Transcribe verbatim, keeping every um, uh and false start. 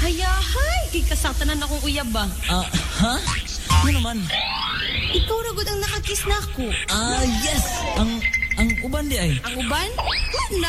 Hayahay, kay kasatanan akong uyab ba? Ah, ha? Ano naman? Ikaw ragod ang nakakiss na ako. Ah, yes! Ang, ang uban di ay. Ang uban?